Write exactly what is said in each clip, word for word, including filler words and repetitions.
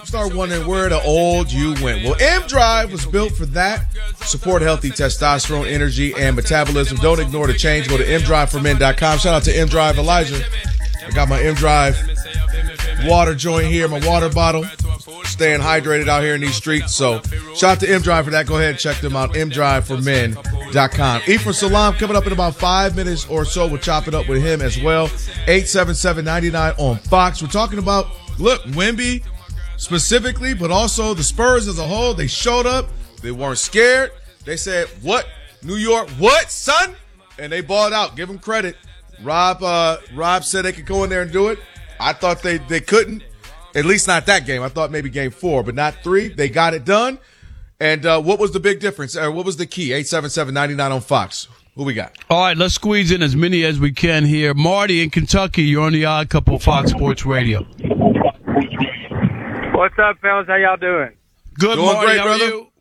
Start wondering where the old you went. Well, M Drive was built for that. Support healthy testosterone, energy, and metabolism. Don't ignore the change. Go to m drive for men dot com. Shout out to M Drive Elijah. I got my M Drive water joint here, my water bottle. Staying hydrated out here in these streets. So shout out to M Drive for that. Go ahead and check them out. m drive for men dot com. Ephraim Salam coming up in about five minutes or so. We'll chop it up with him as well. eight seven seven, nine nine on Fox. We're talking about, look, Wemby specifically, but also the Spurs as a whole. They showed up. They weren't scared. They said, what? New York, what, son? And they balled out. Give them credit. Rob uh, Rob said they could go in there and do it. I thought they, they couldn't. At least not that game. I thought maybe game four, but not three. They got it done. And uh, what was the big difference? Or what was the key? eight seven seven, nine nine on Fox. Who we got? All right, let's squeeze in as many as we can here. Marty in Kentucky, you're on the Odd Couple Fox Sports Radio. What's up, fellas? How y'all doing? Good, Doing Marty. great, How brother. are you?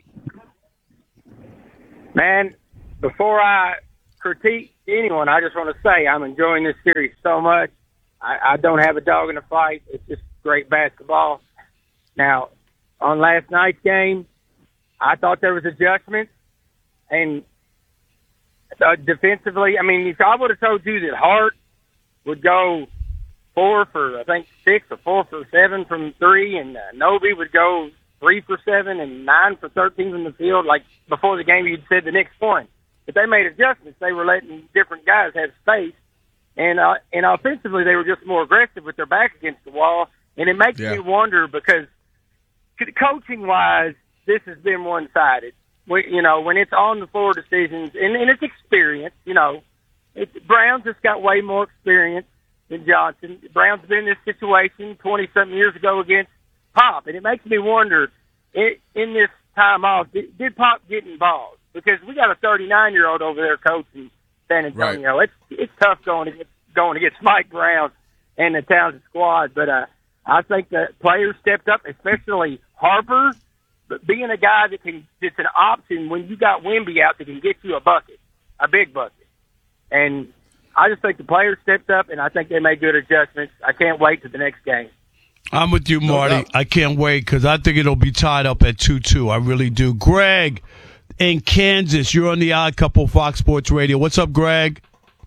Man, before I critique anyone, I just want to say I'm enjoying this series so much. I, I don't have a dog in the fight. It's just great basketball. Now, on last night's game, I thought there was adjustments. And uh, defensively, I mean, if I would have told you that Hart would go four for, I think, six or four for seven from three, and uh, Nobi would go three for seven and nine for thirteen from the field, like before the game you'd said the next point. But they made adjustments. They were letting different guys have space. And uh, and offensively, they were just more aggressive with their back against the wall. And it makes Yeah. me wonder because coaching-wise, this has been one-sided. We, you know, when it's on the floor decisions, and, and it's experience, you know, it's, Brown's just got way more experience than Johnson. Brown's been in this situation twenty-something years ago against Pop. And it makes me wonder, it, in this time off, did, did Pop get involved? Because we got a thirty-nine-year-old over there coaching San Antonio. Right. It's it's tough going against, going against Mike Brown and the Townsend squad. But uh, I think the players stepped up, especially Harper, but being a guy that can, it's an option when you got Wemby out that can get you a bucket, a big bucket. And I just think the players stepped up, and I think they made good adjustments. I can't wait to the next game. I'm with you, Marty. No doubt. I can't wait because I think it'll be tied up at two two. I really do. Greg in Kansas, you're on the Odd Couple Fox Sports Radio. What's up, Greg?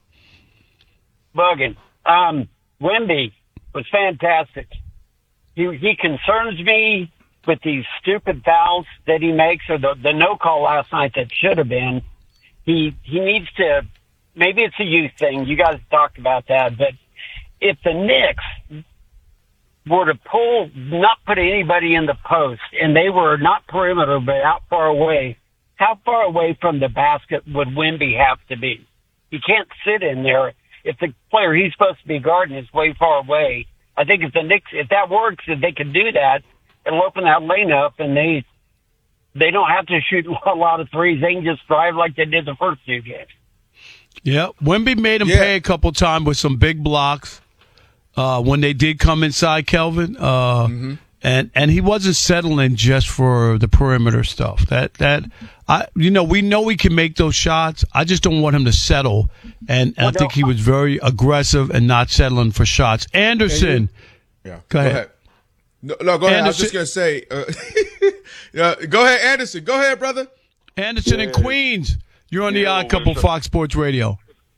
Bugging. Um, Wemby was fantastic. He he concerns me with these stupid fouls that he makes, or the the no call last night that should have been. He he needs to. Maybe it's a youth thing. You guys talked about that, but if the Knicks were to pull, not put anybody in the post, and they were not perimeter but out far away, how far away from the basket would Wemby have to be? He can't sit in there if the player he's supposed to be guarding is way far away. I think if the Knicks, if that works, if they can do that, it'll open that lane up, and they they don't have to shoot a lot of threes. They can just drive like they did the first two games. Yeah, Wemby made him Yeah. pay a couple times with some big blocks uh, when they did come inside Kelvin, uh, Mm-hmm. and and he wasn't settling just for the perimeter stuff. That that I you know we know he can make those shots. I just don't want him to settle, and, and I Well, think no. he was very aggressive and not settling for shots. Anderson, Yeah. Go ahead. No, no, go ahead. I was Anderson- just going to say, uh, yeah, go ahead, Anderson. Go ahead, brother. Anderson in Queens, you're on the Yeah, Odd Couple what's up? Fox Sports Radio.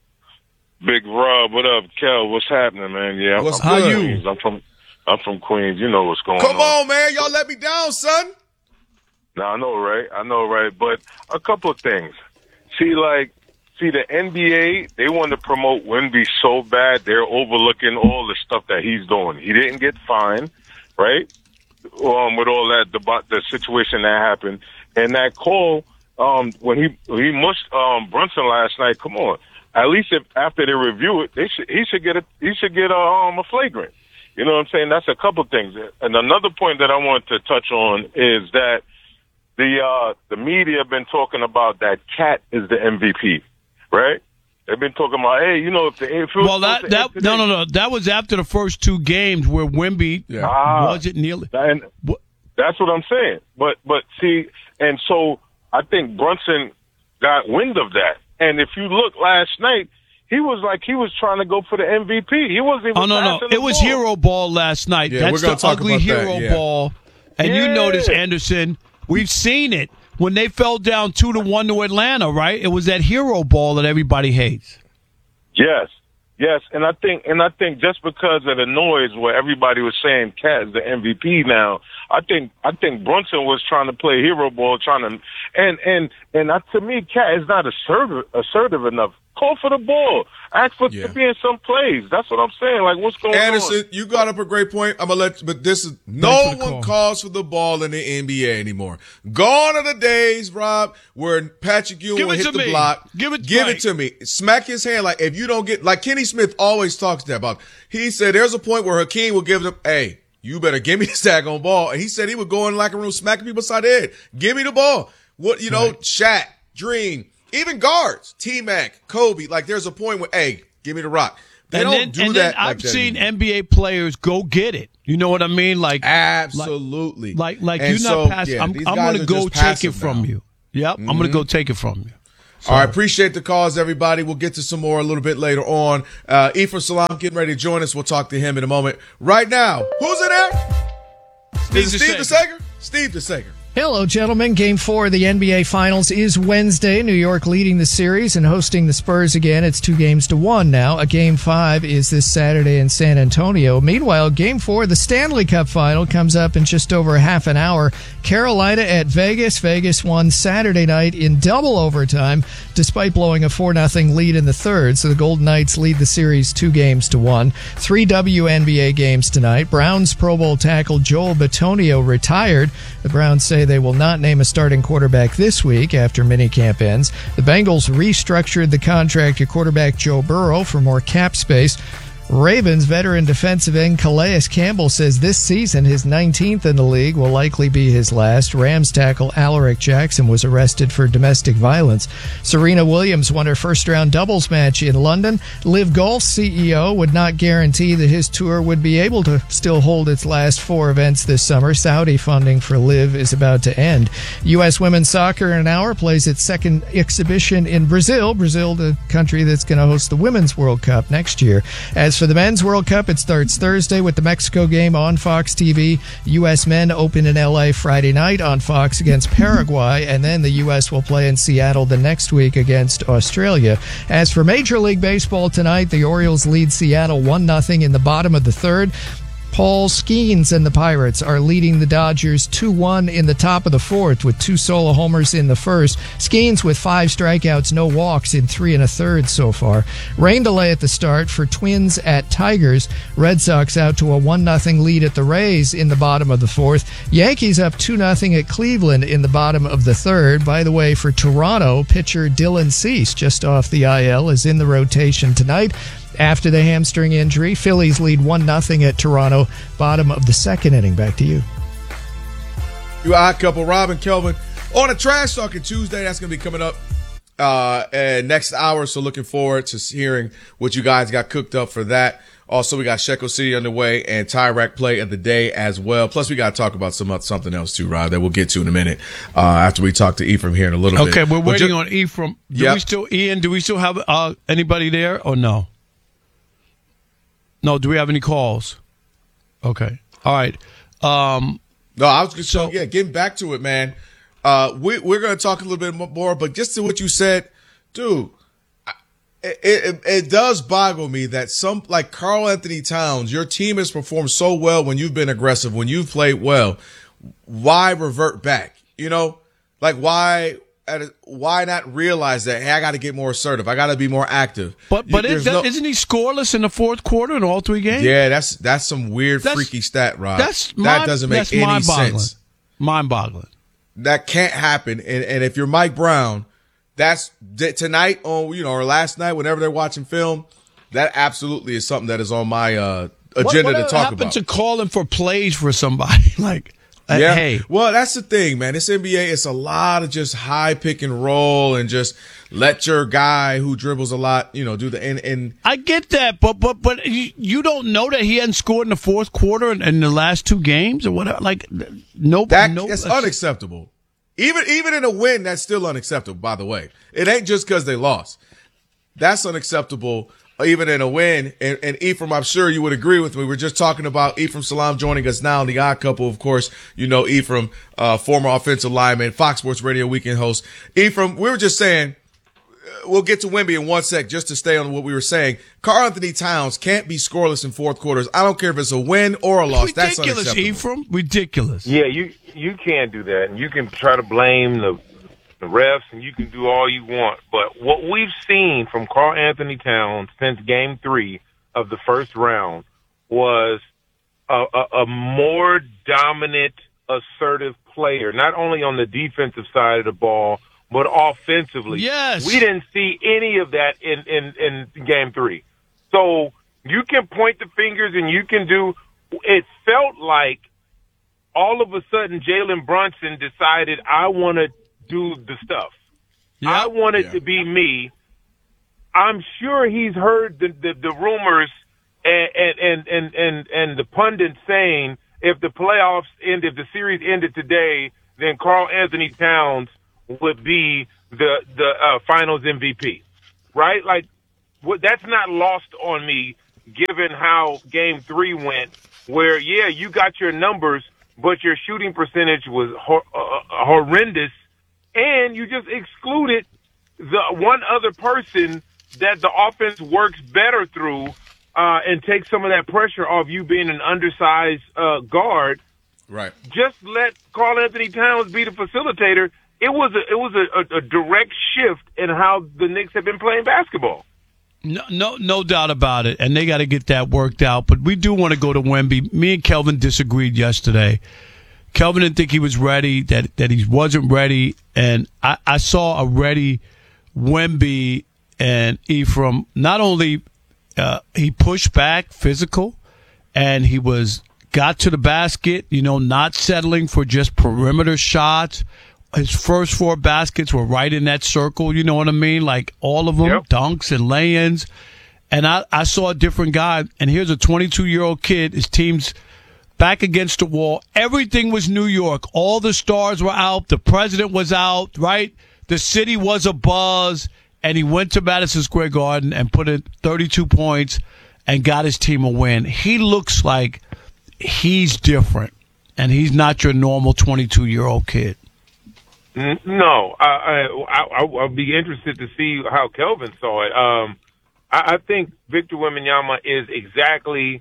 Big Rob, what up, Kel? What's happening, man? Yeah, What's I'm from good? Queens. I'm from, I'm from Queens. You know what's going Come on. on, man. Y'all let me down, son. Now I know, right? I know, right? But a couple of things. See, like, see, the N B A, they want to promote Wemby so bad, they're overlooking all the stuff that he's doing. He didn't get fined, right? Um, with all that, the, the situation that happened. And that call, um, when he, he mushed, um, Brunson last night, come on. At least if after they review it, they should, he should get a, he should get a, um, a flagrant. You know what I'm saying? That's a couple things. And another point that I want to touch on is that the, uh, the media have been talking about that Cat is the M V P, right? They've been talking about, hey, you know, if the, if it was Well, that supposed to that end no today- no no that was after the first two games where Wemby Yeah. Ah. wasn't nearly. And What? that's what I'm saying. But but see, and so I think Brunson got wind of that. And if you look last night, he was like he was trying to go for the M V P. He wasn't even. Oh no no! passing the It was ball. hero ball last night. Yeah, That's we're gonna the talk ugly about that, hero yeah. ball And Yeah. you notice, Anderson, we've seen it when they fell down two to one to Atlanta, right? It was that hero ball that everybody hates. Yes, yes, and I think and I think just because of the noise where everybody was saying Cat is the M V P now, I think I think Brunson was trying to play hero ball, trying to and and and I, to me, Cat is not assertive assertive enough. Call for the ball. Ask for Yeah. to be in some plays. That's what I'm saying. Like, what's going Anderson, on? you got up a great point. I'm gonna let, but this is Thanks no for the one call. calls for the ball in the N B A anymore. Gone are the days, Rob, where Patrick Ewing Give will it hit to the me. block. Give it- give right. it to me. Smack his hand. Like if you don't get, like Kenny Smith always talks that about. He said there's a point where Hakeem will give them, hey, you better give me the daggone ball. And he said he would go in the locker room smacking people upside the head. Give me the ball. What you know, Right. Shaq, Dream, even guards, T-Mac, Kobe. Like there's a point where, hey, give me the rock. They and don't then, do and that. then I've like that seen anymore. N B A players go get it. You know what I mean? Like Absolutely. Like, like And you're so, not passing. yeah, I'm, these I'm guys going to are go just take it passive from now. you. Yep, I'm going to go take it from you. All right, appreciate the calls, everybody. We'll get to some more a little bit later on. Uh, Ephraim Salam getting ready to join us. We'll talk to him in a moment. Right now, who's in there? Is it Steve DeSager? Steve DeSager. Hello, gentlemen. Game four of the N B A Finals is Wednesday. New York leading the series and hosting the Spurs again. It's two games to one now. A game five is this Saturday in San Antonio. Meanwhile, game four of the Stanley Cup Final comes up in just over half an hour. Carolina at Vegas. Vegas won Saturday night in double overtime, despite blowing a four nothing lead in the third. So the Golden Knights lead the series two games to one. Three W N B A games tonight. Browns Pro Bowl tackle Joel Bitonio retired. The Browns say they will not name a starting quarterback this week after minicamp ends. The Bengals restructured the contract to quarterback Joe Burrow for more cap space. Ravens veteran defensive end Calais Campbell says this season, his nineteenth in the league, will likely be his last. Rams tackle Alaric Jackson was arrested for domestic violence. Serena Williams won her first-round doubles match in London. Liv Golf's C E O would not guarantee that his tour would be able to still hold its last four events this summer. Saudi funding for Liv is about to end. U S women's soccer in an hour plays its second exhibition in Brazil. Brazil, the country that's going to host the Women's World Cup next year. As for the Men's World Cup, it starts Thursday with the Mexico game on Fox T V. U S men open in L A Friday night on Fox against Paraguay, and then the U S will play in Seattle the next week against Australia. As for Major League Baseball tonight, the Orioles lead Seattle one nothing in the bottom of the third. Paul Skeens and the Pirates are leading the Dodgers two one in the top of the fourth with two solo homers in the first. Skeens with five strikeouts, no walks in three and a third so far. Rain delay at the start for Twins at Tigers. Red Sox out to a one nothing lead at the Rays in the bottom of the fourth. Yankees up two nothing at Cleveland in the bottom of the third. By the way, for Toronto, pitcher Dylan Cease, just off the I L, is in the rotation tonight. After the hamstring injury, Phillies lead one nothing at Toronto, bottom of the second inning. Back to you. You odd couple, Rob and Kelvin, on a Trash Talking Tuesday. That's going to be coming up uh, uh, next hour, so looking forward to hearing what you guys got cooked up for that. Also, we got Shekel City underway and Tyrack play of the day as well. Plus, we got to talk about some something else too, Rob, that we'll get to in a minute uh, after we talk to Ephraim here in a little Okay, bit. we're But waiting ju- on Ephraim. Do Yep. we still, Ian, do we still have uh, anybody there or no? No, do we have any calls? Okay. All right. Um, No, I was just So- so yeah, getting back to it, man. Uh, we we're gonna talk a little bit more, but just to what you said, dude, I- it, it it does boggle me that some like Karl Anthony Towns, your team has performed so well when you've been aggressive, when you've played well. Why revert back? You know, like why? At a, why not realize that? Hey, I got to get more assertive. I got to be more active. but but You- it, there's that, no- isn't he scoreless in the fourth quarter in all three games? yeah, that's that's some weird, That's- freaky stat, Rob. That's that mind, doesn't make that's any mind-boggling. sense. Mind-boggling. That can't happen. And, and if you're Mike Brown, that's that tonight on, you know, or last night, whenever they're watching film, that absolutely is something that is on my uh, agenda what, what to talk happened about. to calling for plays for somebody? like, uh, yeah. hey, Well, that's the thing, man. This N B A, it's a lot of just high pick and roll and just let your guy who dribbles a lot, you know, do the, and, and I get that, but but but you, you don't know that he hadn't scored in the fourth quarter in, in the last two games or whatever. Like, no, that, no, that's unacceptable. Even, even in a win, that's still unacceptable, by the way. It ain't just because they lost. That's unacceptable even in a win. And, and Ephraim, I'm sure you would agree with me. We're just talking about Ephraim Salam joining us now on the Odd Couple. Of course, you know Ephraim, uh, former offensive lineman, Fox Sports Radio weekend host. Ephraim, we were just saying, we'll get to Wemby in one sec just to stay on what we were saying. Karl-Anthony Towns can't be scoreless in fourth quarters. I don't care if it's a win or a loss. Ridiculous, That's unacceptable. Ephraim. Ridiculous. Yeah, you you can't do that, and you can try to blame the the refs, and you can do all you want. But what we've seen from Karl-Anthony Towns since Game Three of the first round was a, a, a more dominant, assertive player, not only on the defensive side of the ball, but offensively. Yes. We didn't see any of that in, in, in Game Three. So you can point the fingers and you can do – it felt like all of a sudden Jalen Brunson decided, I want to do the stuff. Yep. I want it Yeah. to be me. I'm sure he's heard the, the, the rumors and, and, and, and, and the pundits saying if the playoffs end, if the series ended today, then Karl-Anthony Towns would be the the uh, Finals M V P, right? Like, what, that's not lost on me, given how Game Three went. Where, yeah, you got your numbers, but your shooting percentage was hor- uh, horrendous, and you just excluded the one other person that the offense works better through, uh, and takes some of that pressure off you being an undersized uh, guard. Right. Just let Karl-Anthony Towns be the facilitator. It was a it was a, a, a direct shift in how the Knicks have been playing basketball. No, no, no doubt about it, and they got to get that worked out. But we do want to go to Wemby. Me and Kelvin disagreed yesterday. Kelvin didn't think he was ready, that that he wasn't ready, and I, I saw a ready Wemby and Ephraim. Not only uh, he pushed back, physical, and he was got to the basket. You know, not settling for just perimeter shots. His first four baskets were right in that circle, you know what I mean? Like all of them, Yep. dunks and lay-ins. And I, I saw a different guy. And here's a twenty-two-year-old kid. His team's back against the wall. Everything was New York. All the stars were out. The president was out, right? The city was abuzz. And he went to Madison Square Garden and put in thirty-two points and got his team a win. He looks like he's different. And he's not your normal twenty-two-year-old kid. No, I, I, I, I'll be interested to see how Kelvin saw it. Um, I, I think Victor Wembanyama is exactly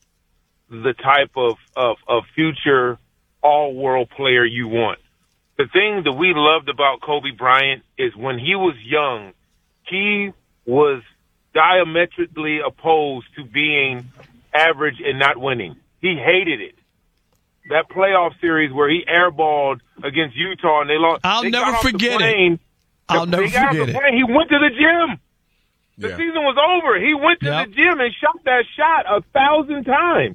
the type of, of, of future all-world player you want. The thing that we loved about Kobe Bryant is when he was young, he was diametrically opposed to being average and not winning. He hated it. That playoff series where he airballed against Utah and they lost. I'll they never got off the forget plane. it. I'll They never got off forget the it. plane. He went to the gym. The Yeah. season was over. He went to Yep. the gym and shot that shot a thousand times.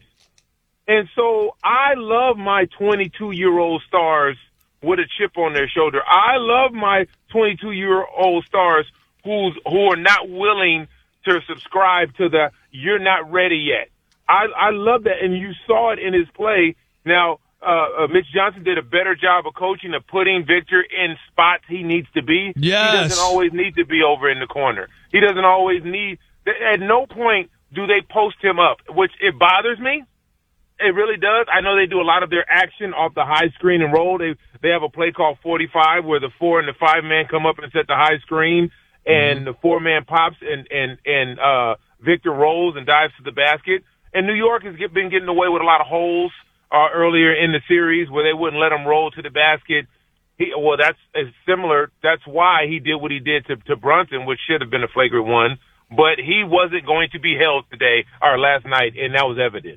And so I love my twenty-two-year-old stars with a chip on their shoulder. I love my twenty-two-year-old stars who's who are not willing to subscribe to the "you're not ready yet." I, I love that, and you saw it in his play. Now, uh, uh, Mitch Johnson did a better job of coaching of putting Victor in spots he needs to be. Yes. He doesn't always need to be over in the corner. He doesn't always need – at no point do they post him up, which it bothers me. It really does. I know they do a lot of their action off the high screen and roll. They they have a play called forty-five where the four and the five man come up and set the high screen, and mm-hmm. the four man pops and and and uh, Victor rolls and dives to the basket. And New York has get, been getting away with a lot of holes uh, earlier in the series where they wouldn't let him roll to the basket. He, well, that's is similar. That's why he did what he did to, to Brunson, which should have been a flagrant one. But he wasn't going to be held today or last night, and that was evident.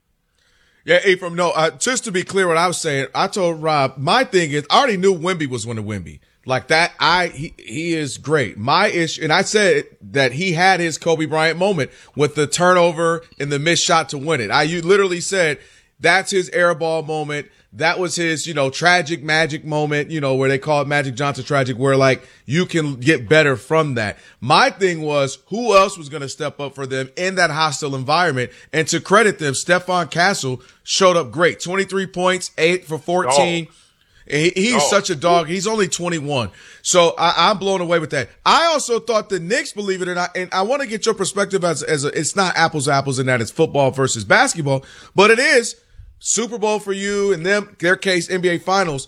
Yeah, Ephraim, no, uh, just to be clear what I was saying, I told Rob, my thing is, I already knew Wemby was going to Wemby. Like that, I, he, he is great. My issue, and I said that he had his Kobe Bryant moment with the turnover and the missed shot to win it. I you literally said that's his airball moment. That was his, you know, tragic magic moment, you know, where they call it Magic Johnson tragic, where like you can get better from that. My thing was who else was going to step up for them in that hostile environment, and to credit them, Stephon Castle showed up great. twenty-three points, eight for fourteen. Oh. He, he's Oh. such a dog. He's only twenty-one. So I, I'm blown away with that. I also thought the Knicks, believe it or not, and I want to get your perspective as, as a, it's not apples to apples in that it's football versus basketball, but it is Super Bowl for you and them, their case, N B A Finals.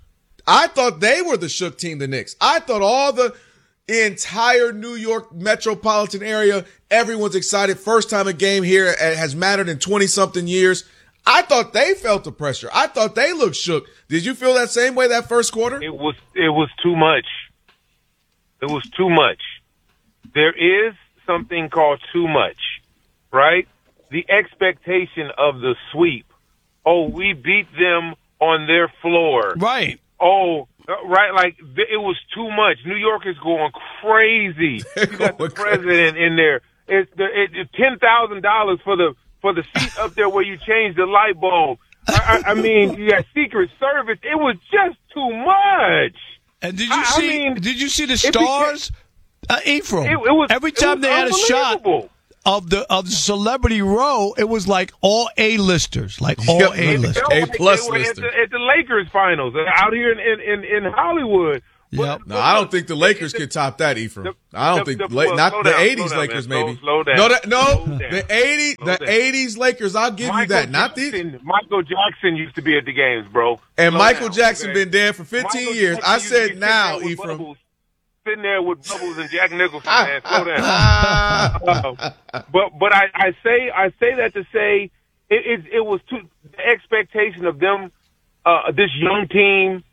I thought they were the shook team, the Knicks. I thought all the entire New York metropolitan area, everyone's excited. First time a game here has mattered in twenty-something years. I thought they felt the pressure. I thought they looked shook. Did you feel that same way that first quarter? It was it was too much. It was too much. There is something called too much, right? The expectation of the sweep. Oh, we beat them on their floor. Right. Oh, right. Like it was too much. New York is going crazy. You got the president in there. It's the it, ten thousand dollars for the for the seat up there where you change the light bulb. I, I, I mean, you got Secret Service. It was just too much. And did you I, see? I mean, did you see the became- stars? Uh, Ephraim. It, it was Every it time was they had a shot unbelievable. of the of the celebrity row, it was like all A-listers, like all Yep. A-listers. It felt A like plus they were at lister. the, at the Lakers finals uh, out here in in, in, in Hollywood. Yep. No, I don't think the Lakers could top that, Ephraim. The- I don't the- think the- La- well, not slow the down, eighties slow down, Lakers, man. maybe. Slow- slow down. No, that, no, Slow down. the eighty, Slow the down. eighties Lakers. I'll give you Michael that. Not these. Jackson, Michael Jackson used to be at the games, bro. And Slow Michael down, Jackson okay? been dead for fifteen Michael years. Jackson I used to be said sitting now, there with Ephraim. Bubbles, sitting there with Bubbles and Jack Nicholson, man. Slow down. uh, but but I, I say I say that to say it it, it was too, the expectation of them, uh, this young team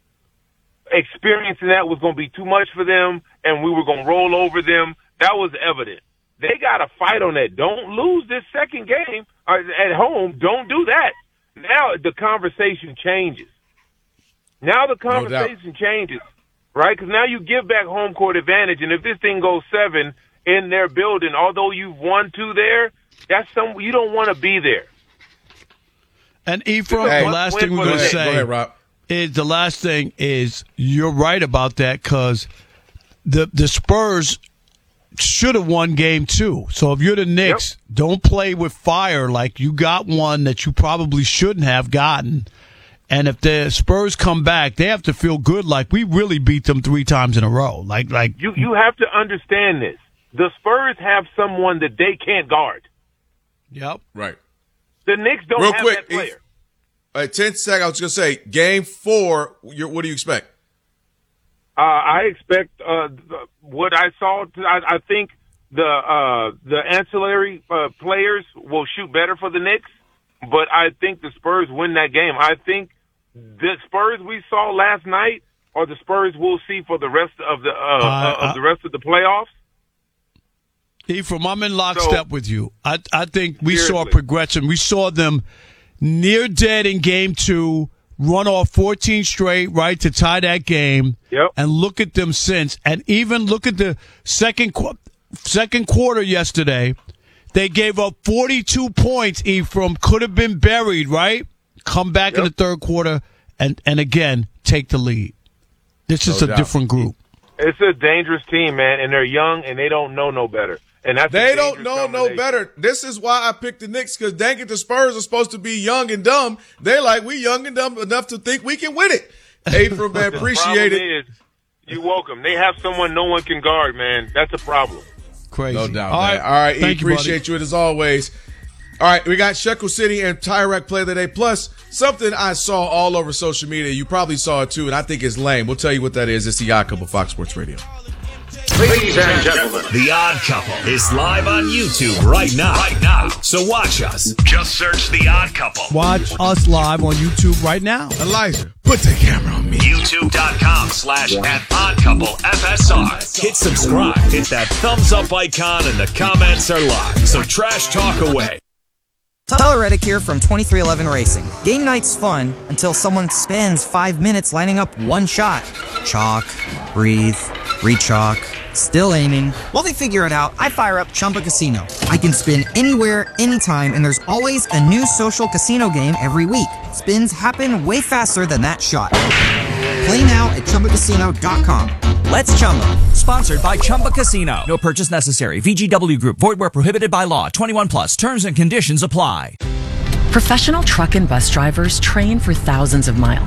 experiencing that was going to be too much for them, and we were going to roll over them. That was evident. They got to fight on that. Don't lose this second game uh, at home. Don't do that. Now the conversation changes. Now the conversation changes, right? Because now you give back home court advantage, and if this thing goes seven in their building, although you've won two there, that's some you don't want to be there. And Ephraim, Hey, the last win thing we're for going to the- Go say ahead, Rob. is the last thing is you're right about that because the the Spurs should have won game two. So if you're the Knicks, yep. don't play with fire like you got one that you probably shouldn't have gotten. And if the Spurs come back, they have to feel good like we really beat them three times in a row. Like like You you have to understand this. The Spurs have someone that they can't guard. Yep. Right. The Knicks don't Real have quick, that player. Uh, ten seconds. I was going to say, game four, you're, what do you expect? Uh, I expect uh, the, what I saw. I, I think the uh, the ancillary uh, players will shoot better for the Knicks, but I think the Spurs win that game. I think the Spurs we saw last night are the Spurs we'll see for the rest of the uh, uh, of the rest of the playoffs. Ephraim, I'm in lockstep so, with you. I I think we seriously. saw progression. We saw them near dead in game two, run off fourteen straight, right, to tie that game. Yep. And look at them since. And even look at the second qu- second quarter yesterday. They gave up forty-two points, Ephraim. Could have been buried, right? Come back yep. in the third quarter and, and again, take the lead. This is No a doubt. different group. It's a dangerous team, man, and they're young and they don't know no better. And that's They don't know no better. This is why I picked the Knicks, because dang it, the Spurs are supposed to be young and dumb. They're like, we young and dumb enough to think we can win it. Ephraim, man, appreciate the it. Is, you're welcome. They have someone no one can guard, man. That's a problem. Crazy. No doubt, All man. right. All right, E, Thank you, appreciate buddy. you, as always. All right, we got Shekel City and Tyrek Play of the Day. Plus, something I saw all over social media. You probably saw it too, and I think it's lame. We'll tell you what that is. It's the Odd Couple, Fox Sports Radio. Ladies and gentlemen, The Odd Couple is live on YouTube right now. Right now. So watch us. Just search The Odd Couple. Watch us live on YouTube right now. Elijah, put the camera on me. YouTube.com slash at Odd Couple F S R. Hit subscribe. Hit that thumbs up icon and the comments are live. So trash talk away. Tyler Reddick here from twenty-three eleven Racing. Game night's fun until someone spends five minutes lining up one shot. Chalk, breathe, re-chalk, still aiming. While they figure it out, I fire up Chumba Casino. I can spin anywhere, anytime, and there's always a new social casino game every week. Spins happen way faster than that shot. Play now at Chumba Casino dot com. Let's Chumba. Sponsored by Chumba Casino. No purchase necessary. V G W Group. Void where prohibited by law. twenty-one plus. Terms and conditions apply. Professional truck and bus drivers train for thousands of miles.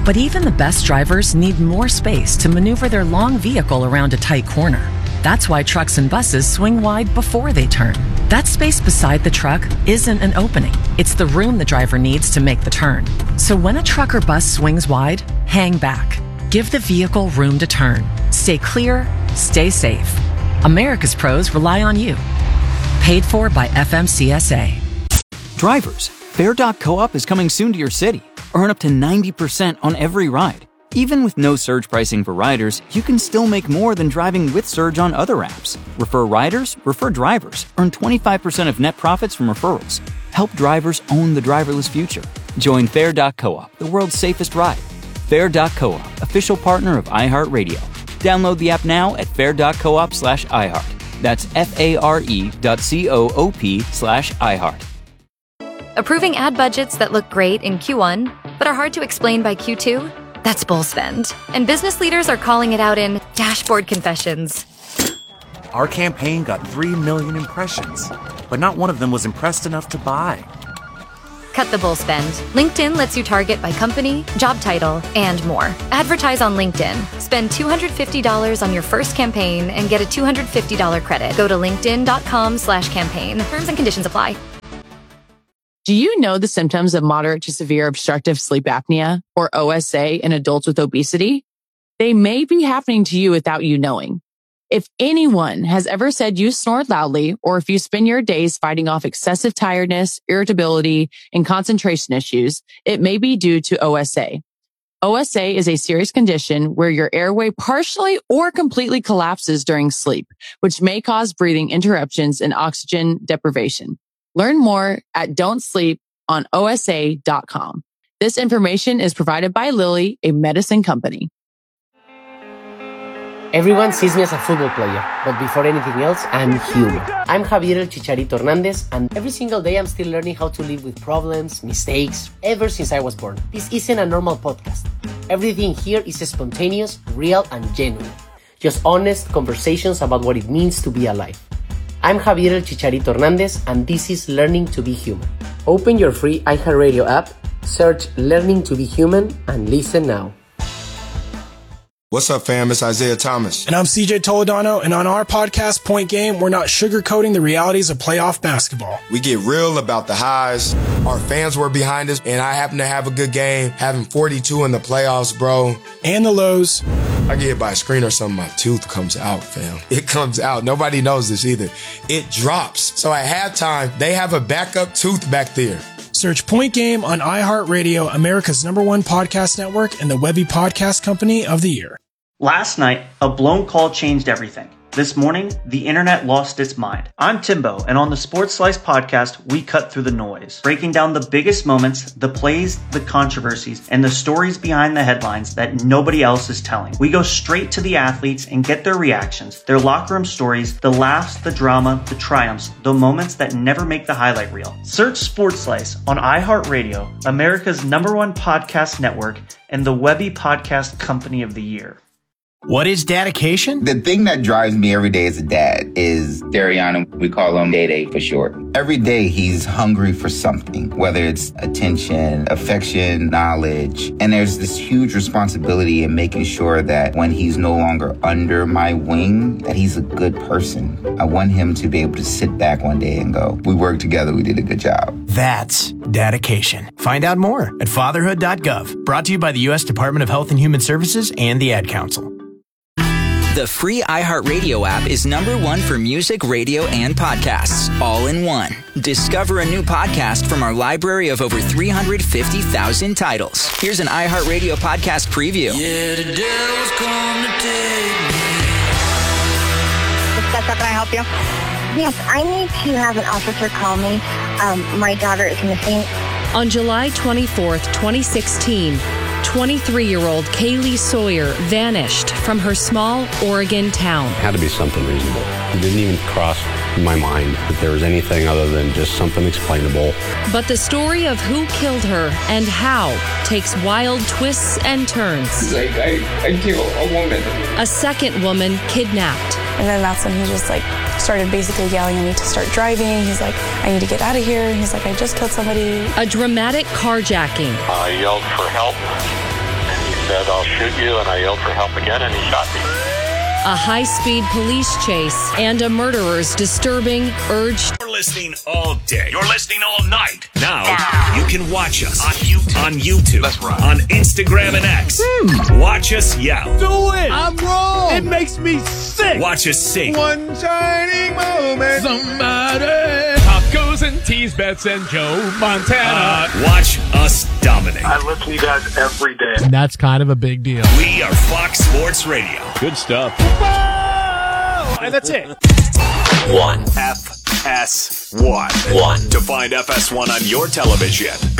But even the best drivers need more space to maneuver their long vehicle around a tight corner. That's why trucks and buses swing wide before they turn. That space beside the truck isn't an opening. It's the room the driver needs to make the turn. So when a truck or bus swings wide, hang back. Give the vehicle room to turn. Stay clear, stay safe. America's pros rely on you. Paid for by F M C S A. Drivers, Fair dot co-op is coming soon to your city. Earn up to ninety percent on every ride. Even with no surge pricing for riders, you can still make more than driving with Surge on other apps. Refer riders, refer drivers. Earn twenty-five percent of net profits from referrals. Help drivers own the driverless future. Join Fair dot co-op, the world's safest ride. Fair dot co-op, official partner of iHeartRadio. Download the app now at fair dot coop slash iHeart. That's F-A-R-E dot C-O-O-P slash iHeart. Approving ad budgets that look great in Q one, but are hard to explain by Q two? That's bull spend. And business leaders are calling it out in dashboard confessions. Our campaign got three million impressions, but not one of them was impressed enough to buy. Cut the bull spend. LinkedIn lets you target by company, job title, and more. Advertise on LinkedIn. Spend two hundred fifty dollars on your first campaign and get a two hundred fifty dollars credit. Go to linkedin.com slash campaign. Terms and conditions apply. Do you know the symptoms of moderate to severe obstructive sleep apnea, or O S A, in adults with obesity? They may be happening to you without you knowing. If anyone has ever said you snore loudly, or if you spend your days fighting off excessive tiredness, irritability, and concentration issues, it may be due to O S A. O S A is a serious condition where your airway partially or completely collapses during sleep, which may cause breathing interruptions and oxygen deprivation. Learn more at don't sleep on O S A dot com. This information is provided by Lilly, a medicine company. Everyone sees me as a football player, but before anything else, I'm human. I'm Javier El Chicharito Hernandez, and every single day I'm still learning how to live with problems, mistakes, ever since I was born. This isn't a normal podcast. Everything here is spontaneous, real, and genuine. Just honest conversations about what it means to be alive. I'm Javier El Chicharito Hernandez, and this is Learning to be Human. Open your free iHeartRadio app, search Learning to be Human, and listen now. What's up, fam? It's Isaiah Thomas. And I'm C J Toledano, and on our podcast, Point Game, we're not sugarcoating the realities of playoff basketball. We get real about the highs. Our fans were behind us, and I happen to have a good game, having forty-two in the playoffs, bro. And the lows. I get hit by a screen or something, my tooth comes out, fam. It comes out. Nobody knows this either. It drops. So at halftime, they have a backup tooth back there. Search Point Game on iHeartRadio, America's number one podcast network, and the Webby Podcast Company of the Year. Last night, a blown call changed everything. This morning, the internet lost its mind. I'm Timbo, and on the Sports Slice podcast, we cut through the noise, breaking down the biggest moments, the plays, the controversies, and the stories behind the headlines that nobody else is telling. We go straight to the athletes and get their reactions, their locker room stories, the laughs, the drama, the triumphs, the moments that never make the highlight reel. Search Sports Slice on iHeartRadio, America's number one podcast network, and the Webby Podcast Company of the Year. What is dedication? The thing that drives me every day as a dad is Dariana. We call him Day Day for short. Every day he's hungry for something, whether it's attention, affection, knowledge. And there's this huge responsibility in making sure that when he's no longer under my wing, that he's a good person. I want him to be able to sit back one day and go, we worked together, we did a good job. That's dedication. Find out more at fatherhood dot gov. Brought to you by the U S Department of Health and Human Services and the Ad Council. The free iHeartRadio app is number one for music, radio, and podcasts, all in one. Discover a new podcast from our library of over three hundred fifty thousand titles. Here's an iHeartRadio podcast preview. Yeah, the devil's come to take me. Can I help you? Yes, I need to have an officer call me. Um, my daughter is missing. On July twenty-fourth, twenty sixteen, twenty-three-year-old Kaylee Sawyer vanished from her small Oregon town. It had to be something reasonable. It didn't even cross my mind that there was anything other than just something explainable. But the story of who killed her and how takes wild twists and turns. He's like, I, I killed a woman. A second woman kidnapped. And then that's when he just like started basically yelling at me to start driving. He's like, I need to get out of here. And he's like, I just killed somebody. A dramatic carjacking. I yelled for help, and said, "I'll shoot you," and I yelled for help again, and he shot me. A high-speed police chase and a murderer's disturbing urge. You're listening all day. You're listening all night. Now you can watch us on YouTube, on, YouTube, That's right. on Instagram and X. Hmm. Watch us yell. Do it. I'm wrong. It makes me sick. Watch us sing. One shining moment. Somebody. Tacos and teas, bets and Joe Montana. Uh, watch us dominate. I listen to you guys every day. And that's kind of a big deal. We are Fox Sports Radio. Good stuff. Whoa! And that's it. One. F S one. One. To find F S one on your television,